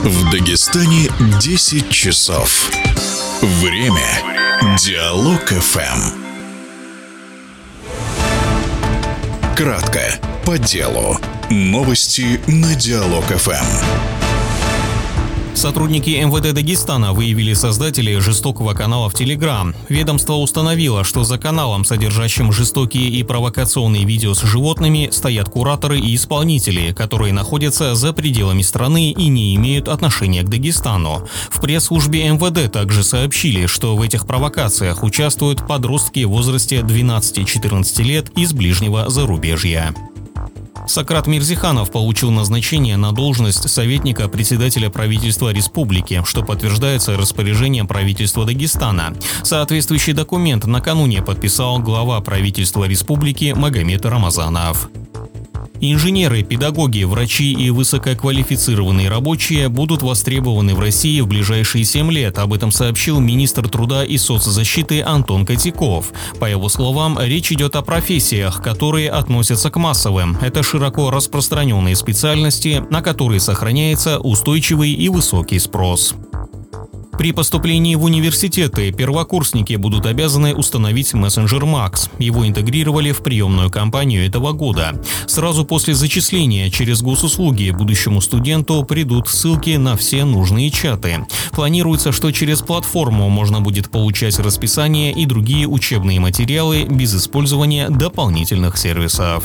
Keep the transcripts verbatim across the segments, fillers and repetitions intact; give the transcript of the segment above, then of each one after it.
В Дагестане десять часов. Время Диалог эф эм. Кратко, по делу. Новости на Диалог эф эм. Сотрудники эм вэ дэ Дагестана выявили создателей жестокого канала в Telegram. Ведомство установило, что за каналом, содержащим жестокие и провокационные видео с животными, стоят кураторы и исполнители, которые находятся за пределами страны и не имеют отношения к Дагестану. В пресс-службе эм вэ дэ также сообщили, что в этих провокациях участвуют подростки в возрасте двенадцати-четырнадцати лет из ближнего зарубежья. Сократ Мирзиханов получил назначение на должность советника председателя правительства республики, что подтверждается распоряжением правительства Дагестана. Соответствующий документ накануне подписал глава правительства республики Магомед Рамазанов. Инженеры, педагоги, врачи и высококвалифицированные рабочие будут востребованы в России в ближайшие семь лет. Об этом сообщил министр труда и соцзащиты Антон Котяков. По его словам, речь идет о профессиях, которые относятся к массовым. Это широко распространенные специальности, на которые сохраняется устойчивый и высокий спрос. При поступлении в университеты первокурсники будут обязаны установить мессенджер Макс. Его интегрировали в приемную кампанию этого года. Сразу после зачисления через госуслуги будущему студенту придут ссылки на все нужные чаты. Планируется, что через платформу можно будет получать расписание и другие учебные материалы без использования дополнительных сервисов.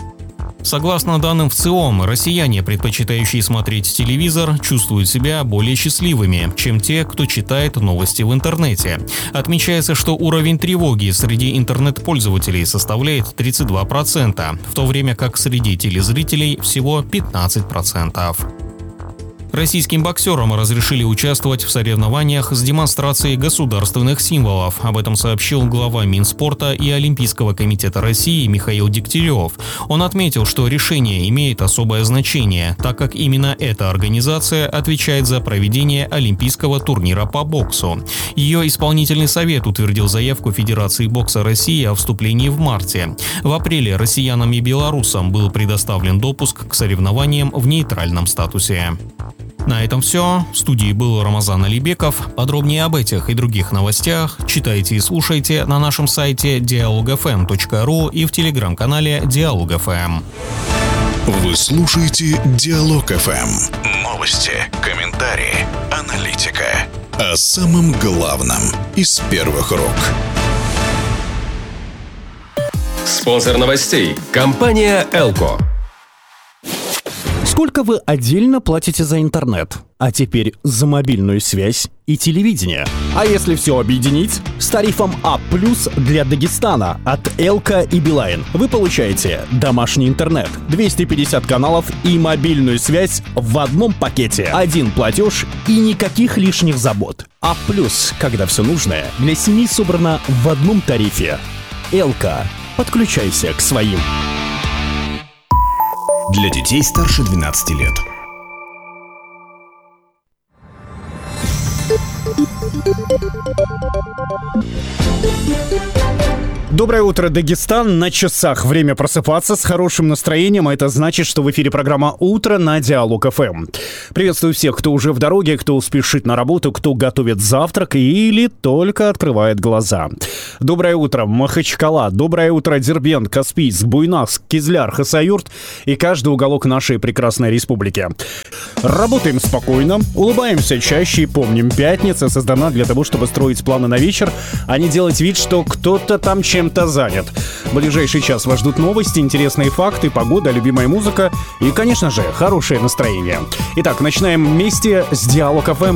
Согласно данным ВЦИОМ, россияне, предпочитающие смотреть телевизор, чувствуют себя более счастливыми, чем те, кто читает новости в интернете. Отмечается, что уровень тревоги среди интернет-пользователей составляет тридцать два процента, в то время как среди телезрителей всего пятнадцать процентов. Российским боксерам разрешили участвовать в соревнованиях с демонстрацией государственных символов. Об этом сообщил глава Минспорта и Олимпийского комитета России Михаил Дегтярев. Он отметил, что решение имеет особое значение, так как именно эта организация отвечает за проведение Олимпийского турнира по боксу. Ее исполнительный совет утвердил заявку Федерации бокса России о вступлении в марте. В апреле россиянам и белорусам был предоставлен допуск к соревнованиям в нейтральном статусе. На этом все. В студии был Рамазан Алибеков. Подробнее об этих и других новостях читайте и слушайте на нашем сайте диалог эф эм точка ру и в телеграм-канале Диалог эф эм. Вы слушаете Диалог эф эм. Новости, комментарии, аналитика. О самом главном из первых рук. Спонсор новостей – компания «Элко». Сколько вы отдельно платите за интернет? А теперь за мобильную связь и телевидение. А если все объединить? С тарифом А плюс для Дагестана от Элко и Билайн вы получаете домашний интернет, двести пятьдесят каналов и мобильную связь в одном пакете. Один платеж и никаких лишних забот. А плюс, когда все нужное для семьи собрано в одном тарифе. Элко. Подключайся к своим. Для детей старше двенадцати лет. Доброе утро, Дагестан. На часах время просыпаться с хорошим настроением. А это значит, что в эфире программа «Утро» на Диалог эф эм. Приветствую всех, кто уже в дороге, кто спешит на работу, кто готовит завтрак или только открывает глаза. Доброе утро, Махачкала. Доброе утро, Дербент, Каспийск, Буйнакск, Кизляр, Хасавюрт и каждый уголок нашей прекрасной республики. Работаем спокойно, улыбаемся чаще и помним, пятница создана для того, чтобы строить планы на вечер, а не делать вид, что кто-то там чем-то занят. В ближайший час вас ждут новости, интересные факты, погода, любимая музыка и, конечно же, хорошее настроение. Итак, начинаем вместе с Диалог эф эм